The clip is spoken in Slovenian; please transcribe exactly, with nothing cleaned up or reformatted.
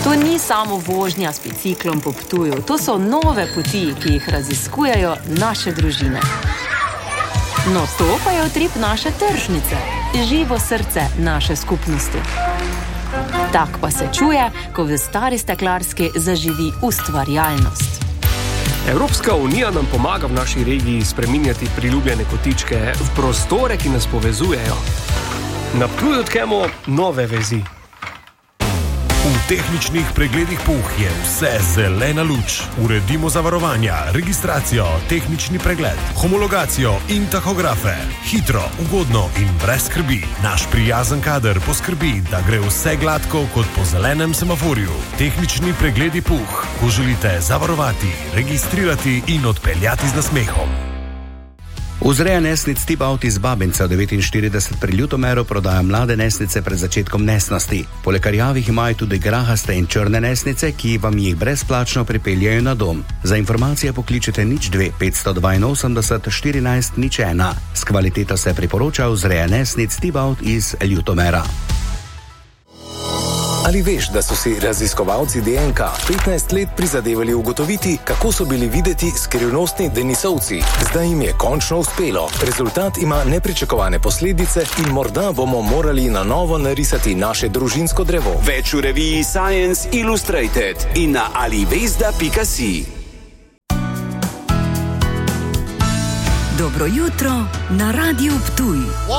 To ni samo vožnja s biciklom po Ptuju, to so nove poti, ki jih raziskujejo naše družine. No, to pa je utrip naše tržnice, živo srce naše skupnosti. Tak pa se čuje, ko v Stari Steklarski zaživi ustvarjalnost. Evropska unija nam pomaga v naši regiji spreminjati priljubljene kotičke v prostore, ki nas povezujejo. Na Ptuju odkrijemo nove vezi. V tehničnih pregledih Puh je vse zelena luč. Uredimo zavarovanja, registracijo, tehnični pregled, homologacijo in tahografe. Hitro, ugodno in brez skrbi. Naš prijazen kader poskrbi, da gre vse gladko kot po zelenem semaforju. Tehnični pregledi Puh, ko želite zavarovati, registrirati in odpeljati z nasmehom. Vzreja nesnic Tibaut iz Babinca devetinštirideset pri Ljutomeru prodaja mlade nesnice pred začetkom nesnosti. Poleg rjavih imajo tudi grahaste in črne nesnice, ki vam jih brezplačno pripeljejo na dom. Za informacije pokličite nič dve petsto dvainosemdeset štirinajst nič ena. S kvaliteto se priporoča vzreja nesnic Tibaut iz Ljutomera. Ali veš, da so si raziskovalci D N K petnajst let prizadevali ugotoviti, kako so bili videti skrivnostni Denisovci? Zdaj jim je končno uspelo. Rezultat ima nepričakovane posledice in morda bomo morali na novo narisati naše družinsko drevo. Več v reviji Science Illustrated in na alivesda pika si. Dobro jutro na Radiu Ptuj.